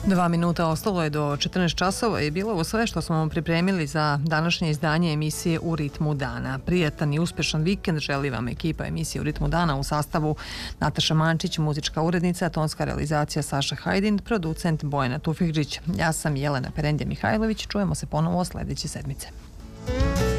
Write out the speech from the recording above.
2 minuta ostalo je do 14 časova i bilo ovo sve što smo vam pripremili za današnje izdanje emisije U ritmu dana. Prijatan i uspešan vikend želi vam ekipa emisije U ritmu dana u sastavu Nataša Mančić, muzička urednica, tonska realizacija Saša Hajdin, producent Bojana Tufekđić. Ja sam Jelena Perendje Mihajlović. Čujemo se ponovo sljedeće sedmice.